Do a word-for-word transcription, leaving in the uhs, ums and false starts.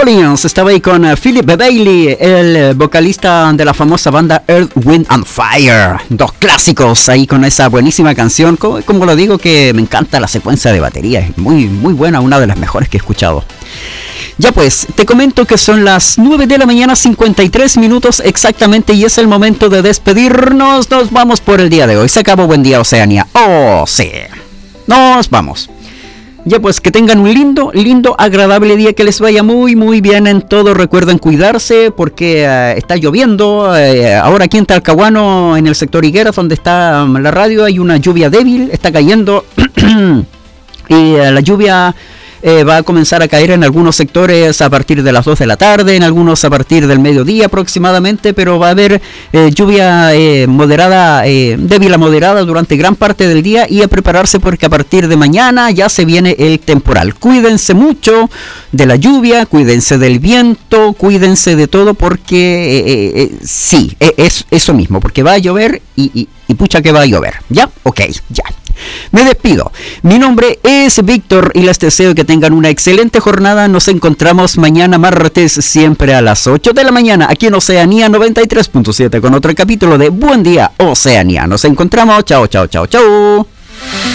Collins estaba ahí con uh, Philip Bailey, el uh, vocalista de la famosa banda Earth, Wind and Fire. Dos clásicos ahí con esa buenísima canción. Como, como lo digo, que me encanta la secuencia de batería. Es muy, muy buena, una de las mejores que he escuchado. Ya pues, te comento que son las nueve de la mañana, cincuenta y tres minutos exactamente, y es el momento de despedirnos. Nos vamos por el día de hoy. Se acabó Buen Día Oceanía. Oh, sí. Nos vamos. Ya pues, que tengan un lindo, lindo, agradable día, que les vaya muy, muy bien en todo. Recuerden cuidarse porque uh, está lloviendo. Uh, ahora aquí en Talcahuano, en el sector Higueras, donde está um, la radio, hay una lluvia débil, está cayendo. Y uh, la lluvia eh, va a comenzar a caer en algunos sectores a partir de las dos de la tarde, en algunos a partir del mediodía aproximadamente, pero va a haber eh, lluvia eh, moderada, eh, débil a moderada durante gran parte del día, y a prepararse porque a partir de mañana ya se viene el temporal. Cuídense mucho de la lluvia, cuídense del viento, cuídense de todo porque eh, eh, sí, es eso mismo, porque va a llover y, y, y pucha que va a llover. ¿Ya? Ok, ya. Me despido. Mi nombre es Víctor y les deseo que tengan una excelente jornada. Nos encontramos mañana martes, siempre a las ocho de la mañana, aquí en Oceanía noventa y tres punto siete, con otro capítulo de Buen Día Oceanía. Nos encontramos. Chao, chao, chao, chao.